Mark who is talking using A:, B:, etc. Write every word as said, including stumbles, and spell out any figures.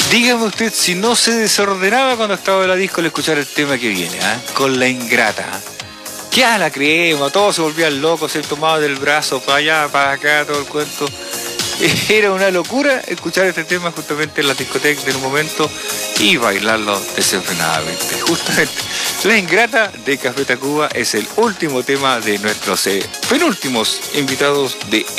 A: Dígame usted si no se desordenaba cuando estaba en la disco al escuchar el tema que viene, ¿eh? Con La Ingrata. ¿Qué a la creemos? Todos se volvían locos, se tomaban del brazo para allá, para acá, todo el cuento. Era una locura escuchar este tema justamente en la discoteca en un momento y bailarlo desenfrenadamente. Justamente, La Ingrata de Café Tacuba es el último tema de nuestros eh, penúltimos invitados de